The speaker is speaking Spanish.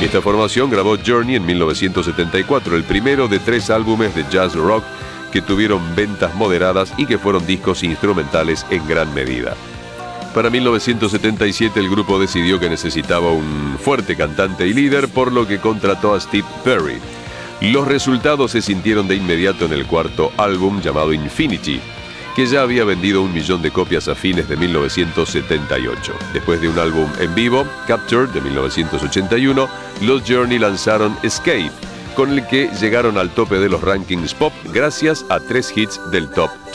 Esta formación grabó Journey en 1974, el primero de 3 álbumes de jazz rock que tuvieron ventas moderadas y que fueron discos instrumentales en gran medida. Para 1977 el grupo decidió que necesitaba un fuerte cantante y líder, por lo que contrató a Steve Perry. Los resultados se sintieron de inmediato en el cuarto álbum llamado Infinity, que ya había vendido 1 millón de copias a fines de 1978. Después de un álbum en vivo, Capture, de 1981, los Journey lanzaron Escape, con el que llegaron al tope de los rankings pop gracias a 3 hits del top